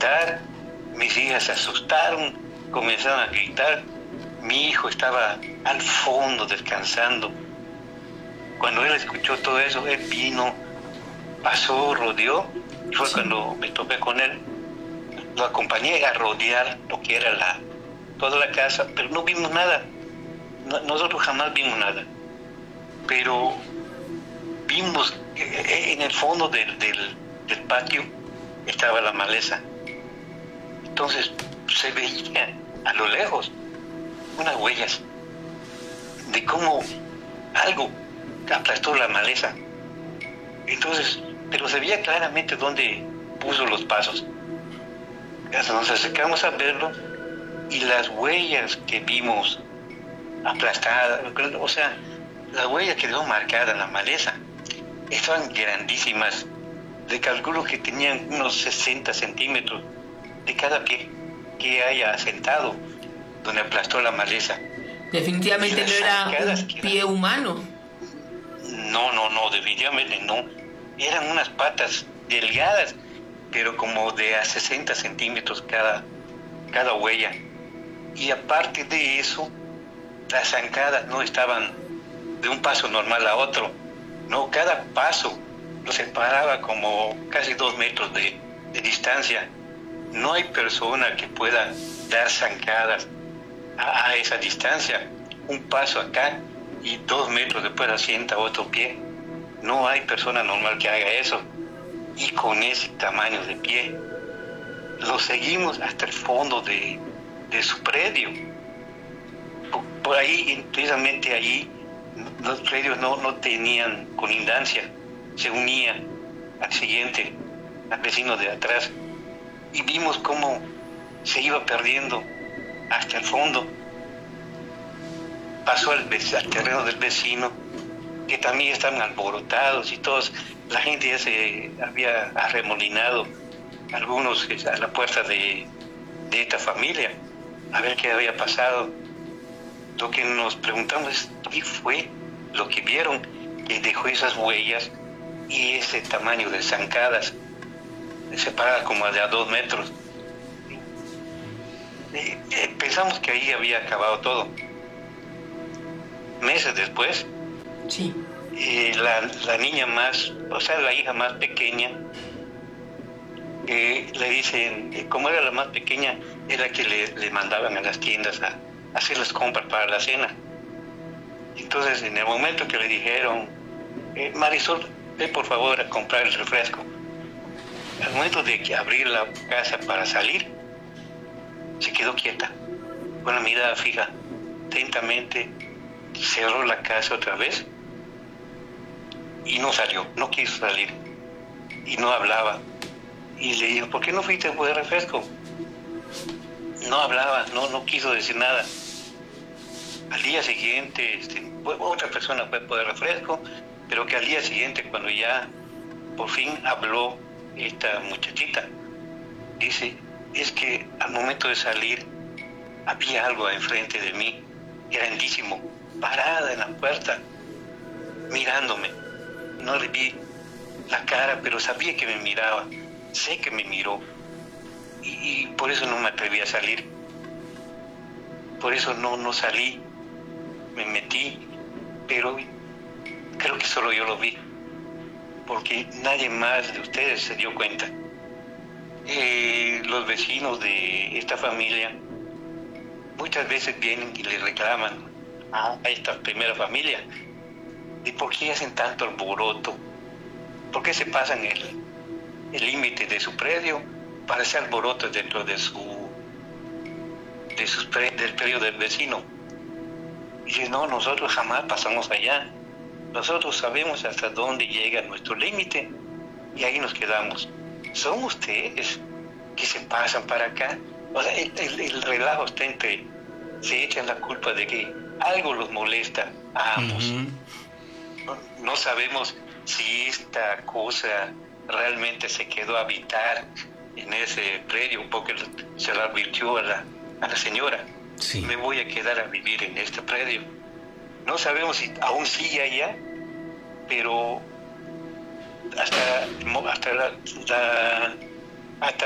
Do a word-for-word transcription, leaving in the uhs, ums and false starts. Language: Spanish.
gritar, mis hijas se asustaron, comenzaron a gritar. Mi hijo estaba al fondo descansando. Cuando él escuchó todo eso, él vino, pasó, rodeó, y fue sí. Cuando me topé con él. Lo acompañé a rodear lo que era la, toda la casa, pero no vimos nada. No, nosotros jamás vimos nada. Pero vimos que en el fondo del, del, del patio estaba la maleza. Entonces se veía a lo lejos unas huellas de cómo algo aplastó la maleza. Entonces, pero se veía claramente dónde puso los pasos. Nos acercamos a verlo y las huellas que vimos aplastadas, o sea, la huella quedó marcada en la maleza. Estaban grandísimas. De calculo que tenían unos sesenta centímetros de cada pie que haya sentado donde aplastó la maleza. Definitivamente no era un pie eran... humano. No, no, no, definitivamente no. Eran unas patas delgadas, pero como de a sesenta centímetros cada, cada huella. Y aparte de eso, las zancadas no estaban de un paso normal a otro. No, cada paso lo separaba como casi dos metros de, de distancia. No hay persona que pueda dar zancadas a, a esa distancia. Un paso acá y dos metros después asienta otro pie. No hay persona normal que haga eso. Y con ese tamaño de pie, lo seguimos hasta el fondo de, de su predio. Por, por ahí, precisamente allí, los predios no, no tenían colindancia, se unían al siguiente, al vecino de atrás, y vimos cómo se iba perdiendo hasta el fondo. Pasó al, al terreno del vecino, que también estaban alborotados y todos, la gente ya se había arremolinado, algunos a la puerta de, de esta familia, a ver qué había pasado. Lo que nos preguntamos es, ¿qué fue lo que vieron que dejó esas huellas y ese tamaño de zancadas, separadas como de a dos metros? Eh, eh, pensamos que ahí había acabado todo. Meses después, sí. eh, la, la niña más, o sea, la hija más pequeña, eh, le dicen, eh, como era la más pequeña, era que le, le mandaban a las tiendas a hacer las compras para la cena. Entonces, en el momento que le dijeron, eh, Marisol, ve por favor a comprar el refresco, al momento de que abrir la casa para salir, se quedó quieta, con la mirada fija, atentamente, cerró la casa otra vez y no salió, no quiso salir y no hablaba. Y le dijo, ¿por qué no fuiste por el refresco? No hablaba, no, no quiso decir nada. Al día siguiente, este, otra persona fue por el refresco, pero que al día siguiente, cuando ya por fin habló esta muchachita, dice, es que al momento de salir había algo enfrente de mí, grandísimo, parada en la puerta, mirándome. No le vi la cara, pero sabía que me miraba, sé que me miró, y, y por eso no me atreví a salir, por eso no, no salí, me metí, pero creo que solo yo lo vi, porque nadie más de ustedes se dio cuenta. Eh, los vecinos de esta familia muchas veces vienen y le reclaman a esta primera familia de por qué hacen tanto alboroto, por qué se pasan el el límite de su predio para hacer alboroto dentro de su de sus pre, del predio del vecino. Y dice, no, nosotros jamás pasamos allá, nosotros sabemos hasta dónde llega nuestro límite y ahí nos quedamos. Son ustedes que se pasan para acá. O sea, el, el, el relajo está entre, se echan la culpa de que algo los molesta a ambos. Uh-huh. No, no sabemos si esta cosa realmente se quedó a habitar en ese predio, porque se lo advirtió a la, a la señora. Sí. Me voy a quedar a vivir en este predio. No sabemos si aún sigue allá, pero hasta, hasta la, la hasta